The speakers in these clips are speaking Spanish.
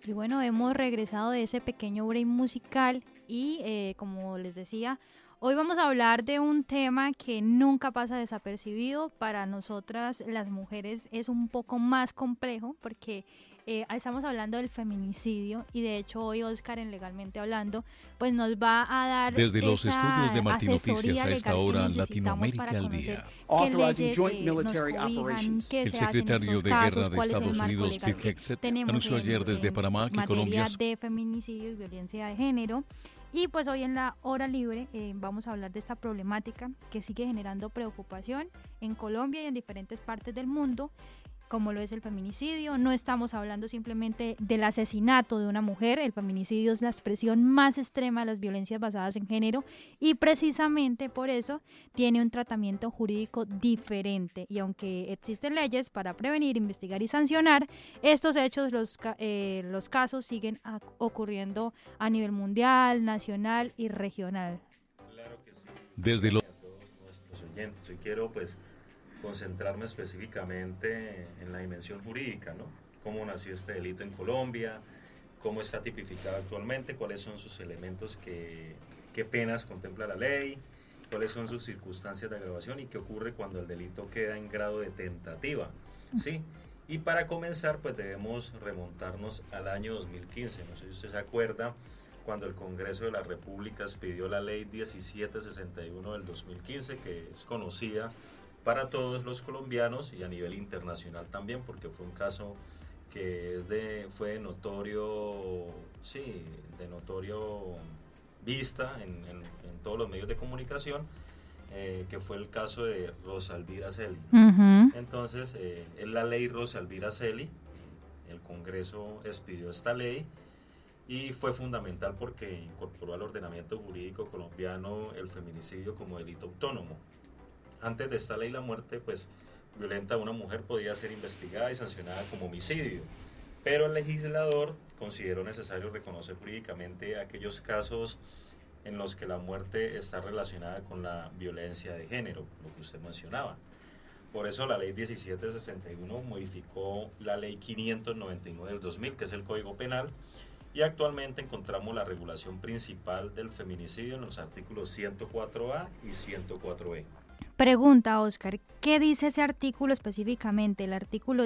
Y bueno, hemos regresado de ese pequeño break musical y como les decía, hoy vamos a hablar de un tema que nunca pasa desapercibido. Para nosotras las mujeres es un poco más complejo porque estamos hablando del feminicidio y de hecho hoy Oscar en Legalmente Hablando pues nos va a dar Desde los esa estudios de Martín asesoría Noticias a esta legal que hora, necesitamos para Latinoamérica al conocer día. qué leyes nos cobijan, qué El se hace en secretario estos de casos, Guerra de cuál es el Estados marco Unidos, legal Pete que Hegseth, tenemos anunció ayer desde Panamá que materia Colombia de feminicidio y violencia de género. Y pues hoy en la hora libre vamos a hablar de esta problemática que sigue generando preocupación en Colombia y en diferentes partes del mundo, como lo es el feminicidio. No estamos hablando simplemente del asesinato de una mujer. El feminicidio es la expresión más extrema de las violencias basadas en género y precisamente por eso tiene un tratamiento jurídico diferente. Y aunque existen leyes para prevenir, investigar y sancionar estos hechos, los casos siguen ocurriendo a nivel mundial, nacional y regional. Claro que sí. Desde los A todos nuestros oyentes. Hoy quiero concentrarme específicamente en la dimensión jurídica, ¿no? Cómo nació este delito en Colombia, cómo está tipificado actualmente, cuáles son sus elementos, qué penas contempla la ley, cuáles son sus circunstancias de agravación y qué ocurre cuando el delito queda en grado de tentativa, ¿sí? Y para comenzar, pues debemos remontarnos al año 2015. No sé si usted se acuerda cuando el Congreso de la República expidió la ley 1761 del 2015, que es conocida para todos los colombianos y a nivel internacional también, porque fue un caso que fue de notorio vista en todos los medios de comunicación, que fue el caso de Rosalví Aracely. Entonces, es la ley Rosalví Aracely, el Congreso expidió esta ley y fue fundamental porque incorporó al ordenamiento jurídico colombiano el feminicidio como delito autónomo. Antes de esta ley, la muerte violenta a una mujer podía ser investigada y sancionada como homicidio, pero el legislador consideró necesario reconocer jurídicamente aquellos casos en los que la muerte está relacionada con la violencia de género, lo que usted mencionaba. Por eso la ley 1761 modificó la ley 599 del 2000, que es el Código Penal, y actualmente encontramos la regulación principal del feminicidio en los artículos 104A y 104E. Pregunta, Oscar, ¿qué dice ese artículo específicamente, el artículo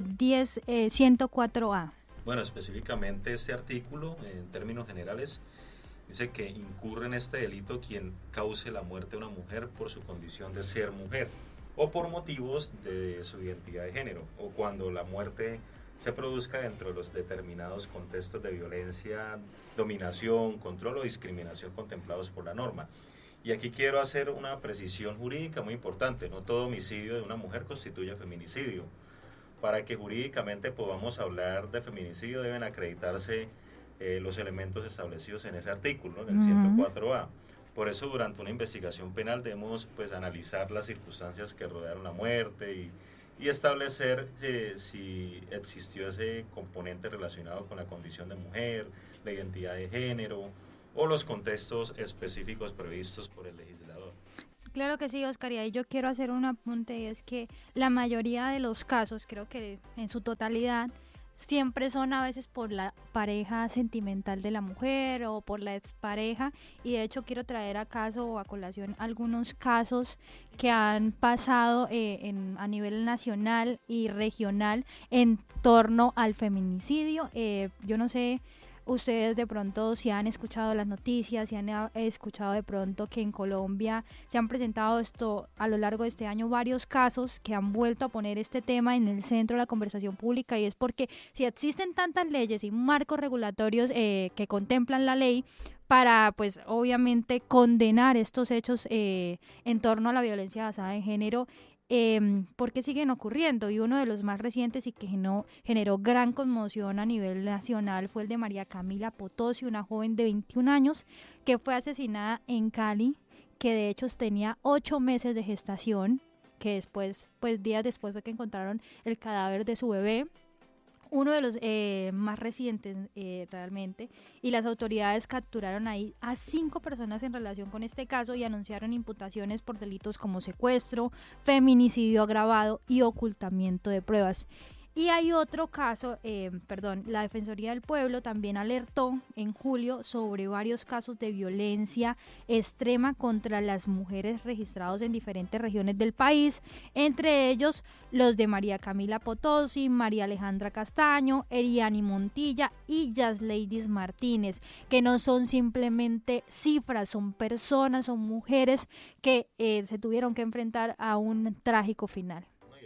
104A? Bueno, específicamente este artículo, en términos generales, dice que incurre en este delito quien cause la muerte de una mujer por su condición de ser mujer o por motivos de su identidad de género, o cuando la muerte se produzca dentro de los determinados contextos de violencia, dominación, control o discriminación contemplados por la norma. Y aquí quiero hacer una precisión jurídica muy importante: no todo homicidio de una mujer constituye feminicidio. Para que jurídicamente podamos hablar de feminicidio deben acreditarse los elementos establecidos en ese artículo, ¿no? En el 104A. Por eso durante una investigación penal debemos analizar las circunstancias que rodearon la muerte y establecer si existió ese componente relacionado con la condición de mujer, la identidad de género o los contextos específicos previstos por el legislador. Claro que sí, Oscar, y ahí yo quiero hacer un apunte, y es que la mayoría de los casos, creo que en su totalidad, siempre son a veces por la pareja sentimental de la mujer o por la expareja, y de hecho quiero traer a caso o a colación algunos casos que han pasado a nivel nacional y regional en torno al feminicidio. Yo no sé ustedes de pronto si han escuchado las noticias, si han escuchado de pronto que en Colombia se han presentado a lo largo de este año varios casos que han vuelto a poner este tema en el centro de la conversación pública, y es porque si existen tantas leyes y marcos regulatorios que contemplan la ley para, pues, obviamente condenar estos hechos en torno a la violencia basada en género, ¿por qué siguen ocurriendo? Y uno de los más recientes y que generó gran conmoción a nivel nacional fue el de María Camila Potosí, una joven de 21 años que fue asesinada en Cali, que de hecho tenía 8 meses de gestación, que después, días después fue que encontraron el cadáver de su bebé. Uno de los más recientes realmente, y las autoridades capturaron ahí a 5 personas en relación con este caso y anunciaron imputaciones por delitos como secuestro, feminicidio agravado y ocultamiento de pruebas. Y hay otro caso, la Defensoría del Pueblo también alertó en julio sobre varios casos de violencia extrema contra las mujeres registrados en diferentes regiones del país, entre ellos los de María Camila Potosí, María Alejandra Castaño, Eriani Montilla y Yasleidis Martínez, que no son simplemente cifras, son personas, son mujeres que se tuvieron que enfrentar a un trágico final.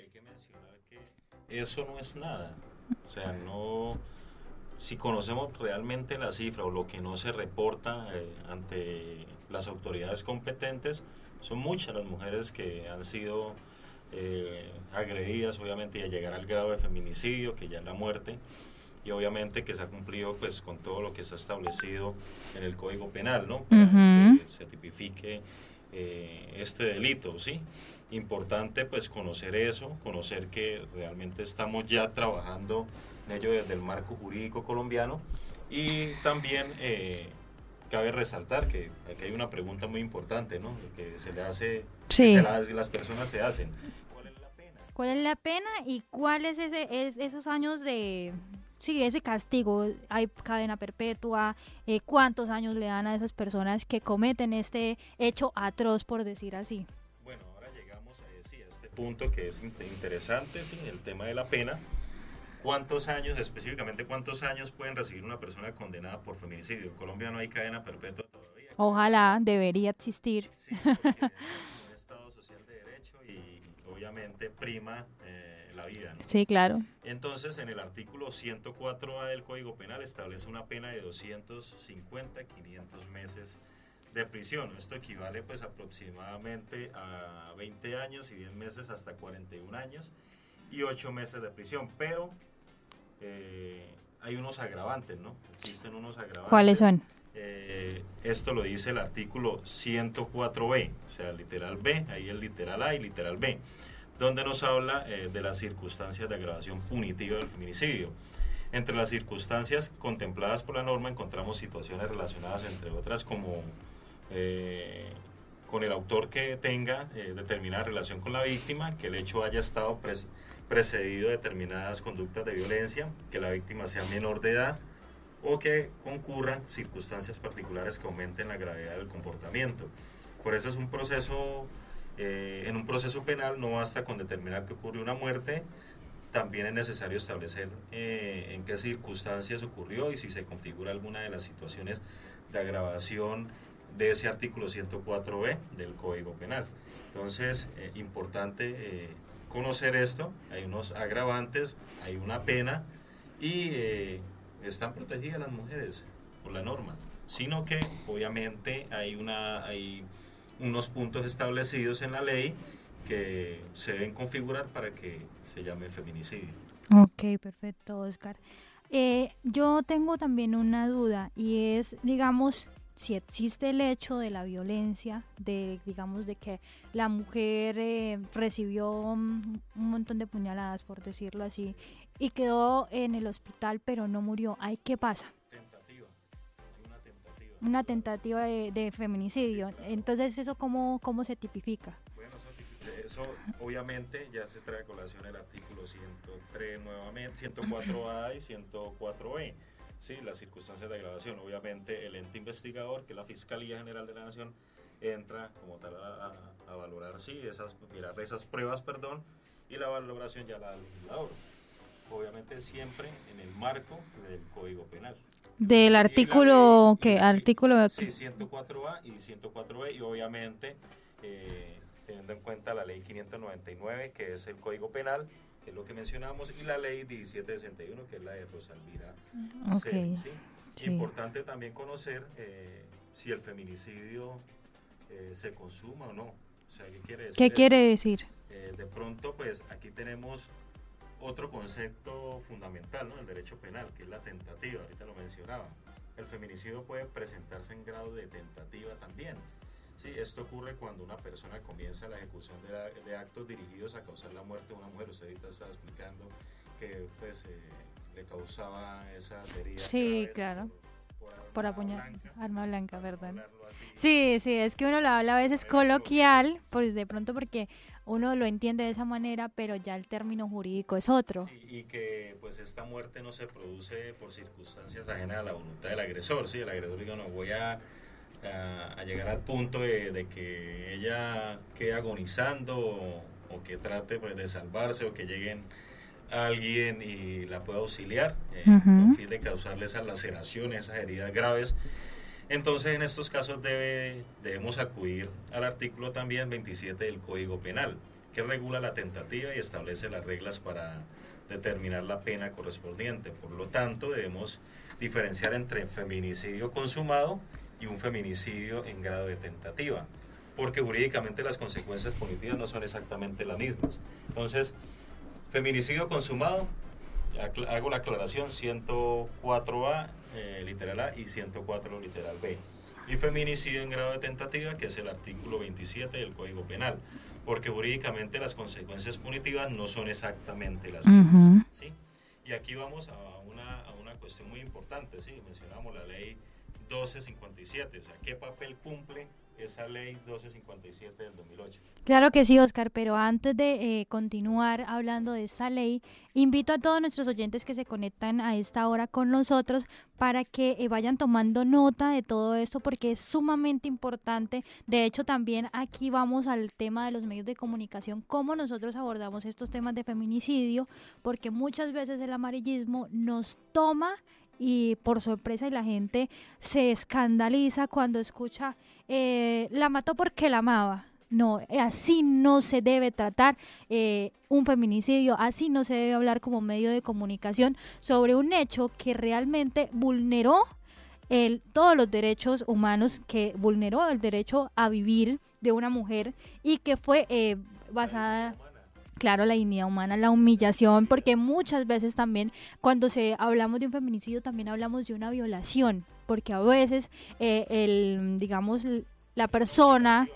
Eso no es nada, o sea, no, si conocemos realmente la cifra o lo que no se reporta ante las autoridades competentes, son muchas las mujeres que han sido agredidas, obviamente, y a llegar al grado de feminicidio, que ya es la muerte, y obviamente que se ha cumplido pues con todo lo que está establecido en el Código Penal, ¿no? Para que se tipifique este delito, ¿sí? Importante pues conocer eso, conocer que realmente estamos ya trabajando en ello desde el marco jurídico colombiano, y también cabe resaltar que aquí hay una pregunta muy importante, ¿no? Que se le hace, sí, las personas se hacen. ¿Cuál es la pena? ¿Cuál es la pena y cuál es esos años de... Sí, ese castigo? ¿Hay cadena perpetua? ¿Cuántos años le dan a esas personas que cometen este hecho atroz, por decir así? Bueno, ahora llegamos a este punto que es interesante, sí, el tema de la pena. ¿Cuántos años, específicamente cuántos años pueden recibir una persona condenada por feminicidio? En Colombia no hay cadena perpetua todavía. Ojalá, debería existir. Sí, porque es un Estado social de derecho y obviamente prima la vida, ¿no? Sí, claro. Entonces, en el artículo 104A del Código Penal establece una pena de 250 a 500 meses de prisión. Esto equivale pues aproximadamente a 20 años y 10 meses hasta 41 años y 8 meses de prisión, pero hay unos agravantes, ¿no? Existen unos agravantes. ¿Cuáles son? Esto lo dice el artículo 104B, o sea, literal B, ahí el literal A y literal B, donde nos habla de las circunstancias de agravación punitiva del feminicidio. Entre las circunstancias contempladas por la norma encontramos situaciones relacionadas, entre otras, como con el autor que tenga determinada relación con la víctima, que el hecho haya estado precedido de determinadas conductas de violencia, que la víctima sea menor de edad, o que concurran circunstancias particulares que aumenten la gravedad del comportamiento. Por eso es un proceso, en un proceso penal no basta con determinar que ocurrió una muerte, también es necesario establecer en qué circunstancias ocurrió y si se configura alguna de las situaciones de agravación de ese artículo 104B del Código Penal. Entonces, importante conocer esto, hay unos agravantes, hay una pena y están protegidas las mujeres por la norma, sino que obviamente hay unos puntos establecidos en la ley que se deben configurar para que se llame feminicidio. Ok, perfecto, Oscar. Yo tengo también una duda y es, digamos, si existe el hecho de la violencia, digamos, de que la mujer recibió un montón de puñaladas, por decirlo así, y quedó en el hospital pero no murió. ¿Ay, qué pasa? Tentativa. Hay una tentativa. Una tentativa de feminicidio. Entonces, ¿eso cómo se tipifica? Bueno, eso obviamente ya se trae a colación el artículo 103 nuevamente, 104A y 104B. Sí, las circunstancias de agravación. Obviamente el ente investigador, que es la Fiscalía General de la Nación, entra como tal a valorar mirar esas pruebas, y la valoración ya la da el legislador. Obviamente siempre en el marco del Código Penal. Del artículo, ¿qué? Artículo... Sí, 104A y 104B, y obviamente teniendo en cuenta la ley 599, que es el Código Penal, que es lo que mencionamos, y la ley 1761, que es la de Rosalvira. Okay. ¿Sí? Sí. Importante también conocer si el feminicidio se consuma o no. O sea, ¿qué quiere decir? ¿Qué quiere decir? De pronto, pues aquí tenemos otro concepto fundamental, ¿no? El derecho penal, que es la tentativa, ahorita lo mencionaba. El feminicidio puede presentarse en grado de tentativa también. Sí, esto ocurre cuando una persona comienza la ejecución de actos dirigidos a causar la muerte de una mujer. Usted ahorita estaba explicando que pues le causaba esas heridas. Sí, claro. Por arma blanca, ¿verdad? Así. Sí, es que uno lo habla a veces coloquial, pues de pronto porque uno lo entiende de esa manera, pero ya el término jurídico es otro. Sí, y que pues esta muerte no se produce por circunstancias ajenas a la voluntad del agresor, ¿sí? El agresor diga, no, voy a llegar al punto de que ella quede agonizando o que trate pues de salvarse o que lleguen a alguien y la pueda auxiliar con fin de causarle esas laceraciones, esas heridas graves. Entonces en estos casos debemos acudir al artículo también 27 del Código Penal, que regula la tentativa y establece las reglas para determinar la pena correspondiente. Por lo tanto, debemos diferenciar entre feminicidio consumado y un feminicidio en grado de tentativa, porque jurídicamente las consecuencias punitivas no son exactamente las mismas. Entonces, feminicidio consumado, hago la aclaración, 104A, literal A, y 104, literal B. Y feminicidio en grado de tentativa, que es el artículo 27 del Código Penal, porque jurídicamente las consecuencias punitivas no son exactamente las mismas, ¿sí? Y aquí vamos a una cuestión muy importante, ¿sí? Mencionamos la ley 1257, o sea, ¿qué papel cumple esa ley 1257 del 2008? Claro que sí, Oscar, pero antes de continuar hablando de esta ley, invito a todos nuestros oyentes que se conectan a esta hora con nosotros para que vayan tomando nota de todo esto, porque es sumamente importante. De hecho, también aquí vamos al tema de los medios de comunicación, cómo nosotros abordamos estos temas de feminicidio, porque muchas veces el amarillismo nos toma y por sorpresa y la gente se escandaliza cuando escucha la mató porque la amaba. No, así no se debe tratar un feminicidio, así no se debe hablar como medio de comunicación sobre un hecho que realmente vulneró todos los derechos humanos, que vulneró el derecho a vivir de una mujer y que fue basada... Claro, la dignidad humana, la humillación, porque muchas veces también cuando hablamos de un feminicidio también hablamos de una violación, porque a veces digamos la persona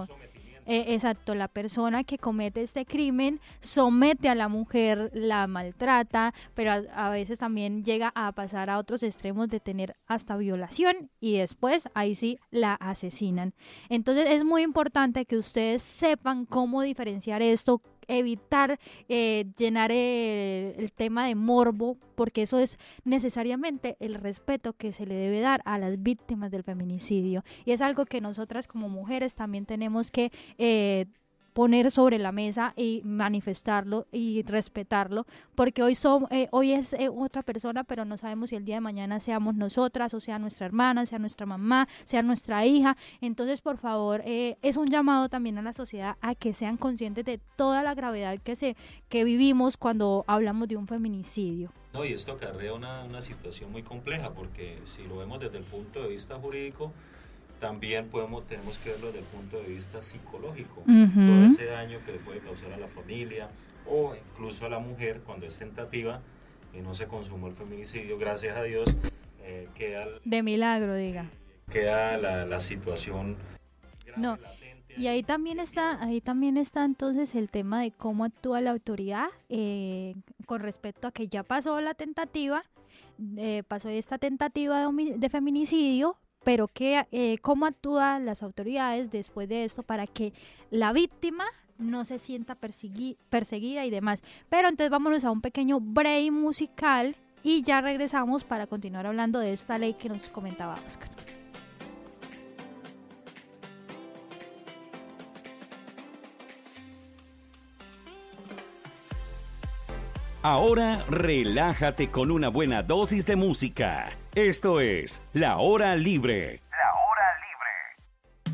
exacto, la persona que comete este crimen somete a la mujer, la maltrata, pero a veces también llega a pasar a otros extremos de tener hasta violación y después ahí sí la asesinan. Entonces es muy importante que ustedes sepan cómo diferenciar esto, evitar llenar el tema de morbo, porque eso es necesariamente el respeto que se le debe dar a las víctimas del feminicidio, y es algo que nosotras como mujeres también tenemos que poner sobre la mesa y manifestarlo y respetarlo, porque hoy es otra persona, pero no sabemos si el día de mañana seamos nosotras, o sea nuestra hermana, sea nuestra mamá, sea nuestra hija. Entonces, por favor, es un llamado también a la sociedad a que sean conscientes de toda la gravedad que vivimos cuando hablamos de un feminicidio. No, y esto acarrea una situación muy compleja, porque si lo vemos desde el punto de vista jurídico, también tenemos que verlo desde el punto de vista psicológico, todo ese daño que le puede causar a la familia o incluso a la mujer cuando es tentativa y no se consumó el feminicidio, gracias a Dios, queda de milagro, diga. Queda la situación grave, no. Latente. Y ahí también está entonces el tema de cómo actúa la autoridad con respecto a que ya pasó la tentativa, pasó esta tentativa de feminicidio, pero cómo actúan las autoridades después de esto para que la víctima no se sienta perseguida y demás. Pero entonces vámonos a un pequeño break musical y ya regresamos para continuar hablando de esta ley que nos comentaba Oscar. Ahora relájate con una buena dosis de música. Esto es La Hora Libre.